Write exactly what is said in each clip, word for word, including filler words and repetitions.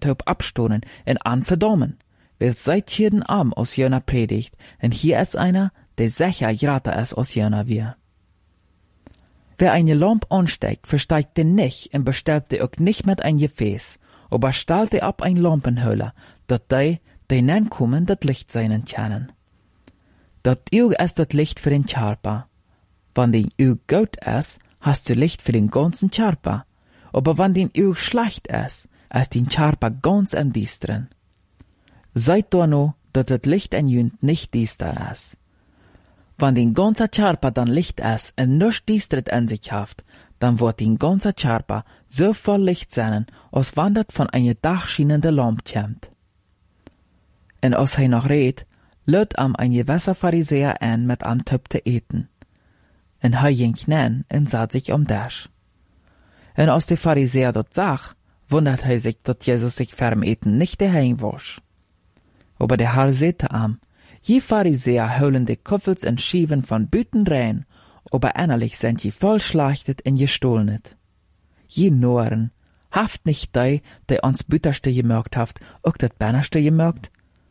taub abstonen en an verdammen, weil seit jeden Arm aus jöner predigt, en hier ist einer, der sicher grater ist aus jöner wir. Wer eine Lamp ansteckt, versteigt den nicht und bestellt die auch nicht mit ein Gefäß, aber stellt die ab ein Lampenhöhle, dat die, die nankommen, dat Licht seinen kennen. Dat Auge ist das Licht für den Körper. Wenn den Auge gut ist, hast du Licht für den ganzen Körper. Aber wenn den Auge schlecht ist, ist den Körper ganz im Düsteren. Seid da noch, dass das Licht in Jünd nicht düster ist. Wenn den ganzen Körper dann Licht ist und nichts düstert in sich hat, dann wird den ganzen Körper so voll Licht sein, als wenn das von einer dachschienende Lampe kommt. Und als er noch redet, lädt am ein gewisser Pharisäer ein mit am Töpf zu eten. Und er ging hinein und sah sich um das. Und als der Pharisäer dort sah, wundert er sich, dass Jesus sich vorm Eten nicht daheim wasch. Aber der Herr sagte am, je Pharisäer holen die Kuffels und Schieven von Büten rein, aber innerlich sind je voll schlachtet und gestohlnet. Je Noren, haft nicht die, die uns Büterste gemerkt haft, auch das Bannerste gemerkt?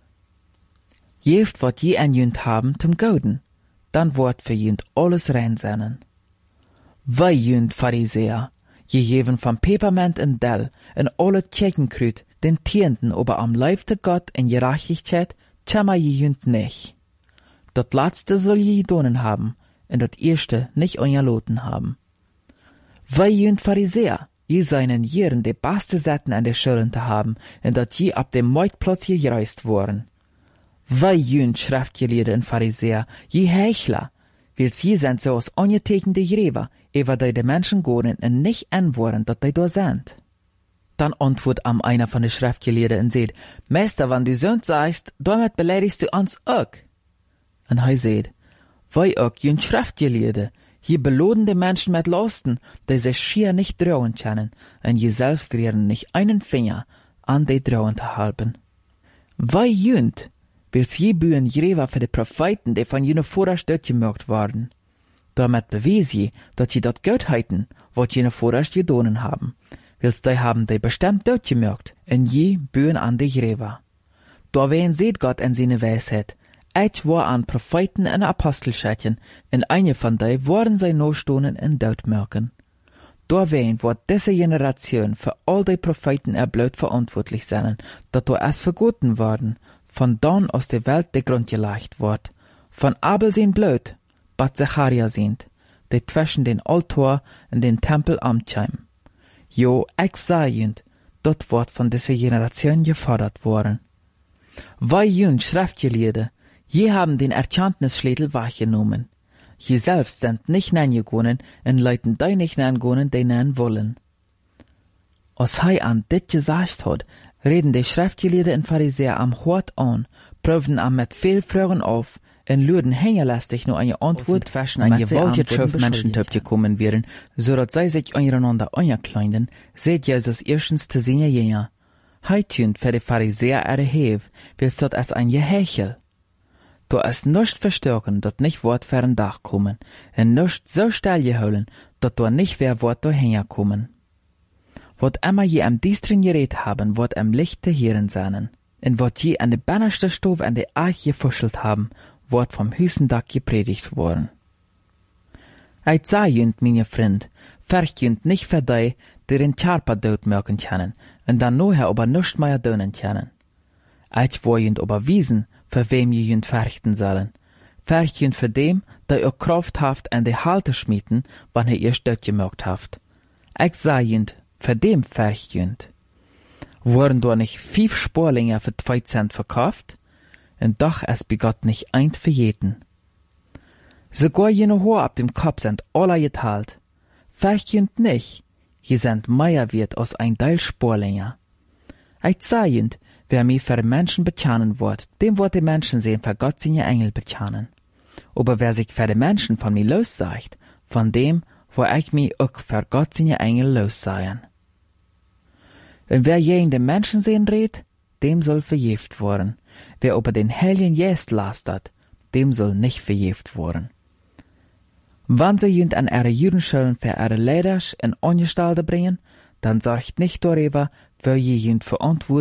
Jeft wat je an jünd haben zum Goden, dann wird für jünd alles rein sein. Wei jünd Pharisäer, je jeven von Peperment und Dell en alle Kirchenkrüt, den Tienden ober am Leib der Gott in Gerechtigkeit, tschammer je jünd nicht. Dat letzte soll je donen haben, und dat erste nicht euerloten haben. Wei jünd Pharisäer, je seinen Jieren de beste Setten an der Schulden zu haben, und dat je ab dem Marktplatz gereist worden. Wei jünd Schriftgelehrte und Pharisäer, je Heuchler, wils je sind so als angetekende Gräber, ewa die de Menschen goren und nicht anwohren, dat die da sind. Dann antwortet am einer von den Schriftgelehrten und sagt, Meister, wenn du Sünd sagst, damit beleidigst du uns auch. Und er sagt, wei auch jünd Schriftgelehrte, je belohnen die Menschen mit Lasten, die sich schier nicht trauen können, und je selbst rühren nicht einen Finger an die trauen zu halten. Wei jünd, wils je bühen Gräber für die Propheten, die von jener vorher stört gemerkt waren. Damit bewies je, dass je dat Göttheiten, wat jener vorher gedonen haben. Wils die haben die bestimmt dort gemerkt, und je bühen an die Gräber. Da wen seht Gott in seine Weisheit, eich war an Propheten und Apostelschätchen, und eine von die waren sie nostonen und dort merken. Da wen wird diese Generation für all die Propheten erblöd verantwortlich sein, dass da es vergoten worden, von dann aus der Welt der Grund gelegt wird. Von Abel sind blöd, bat Zacharia sind, die zwischen den Altar und den Tempel amtsheim. Jo, ich sehend, dort wird von dieser Generation gefordert worden. Wei jünd Schriftgelehrte, je haben den Erkenntnisschlädel wahrgenommen. Je selbst sind nicht nangegangen und leuten die nicht nangegangen, die nan wollen. Als hei an dit gesagt hat, reden die Schriftgelehrten und Pharisäer am Hort an, prüfen am mit viel Fragen auf, und lüden hängerlästig nur eine Antwort zwischen ein gewaltiges Schöpf Menschentyp gekommen wären, so dass sie sich einander ankleiden, seht Jesus erstens zu seine Jünger. Hei tünt für die Pharisäer erheb, willst dort als ein Gehechel. Da ist nicht verstärken, dort nicht Wort für ein Dach kommen, und nicht so still geholen, dort da nicht wer Wort da herkommen. Wat immer je am Dienstrin geredet haben, wird am Licht der Hirn sein. Und wat je an der bannerste Stoff an der Arche gefuschelt haben, wird vom Hüsendach gepredigt worden. Eit sei jünd, meine Freund, verjünd nicht für die, die den Körper dort merken können, und dann nachher aber nicht mehr dönen können. Eit wo jünd aber wiesen, für wem je jünd verrichten sollen. Verjünd für dem, der ihr Kraft haft an die Halte schmieden, wann er ihr dort gemerkt haft. Ich sei jünd, für dem verjünd. Wurden da nicht fünf Sporlinge für zwei Cent verkauft? Und doch es begott nicht ein für jeden. Sogar jene Haar ab dem Kopf sind alle geteilt. Verjünd nicht, je sind mehr wert als ein Teil Sporlinge. Ich sehend, wer mich für Menschen bezanen wird, dem wird die Menschen sehen für Gott seine Engel bezanen. Aber wer sich für die Menschen von mir lossagt, von dem, wo ich mich auch für Gott seine Engel losseien. Und wer je in den Menschen sehen redet, dem soll verjeft worden. Wer über den Heiligen Geist lastert, dem soll nicht verjeft worden. Wann sie jünd an ihre Judenschulen für ihre Leiders in Angestellte bringen, dann sorgt nicht darüber, wer je jünd verantwortlich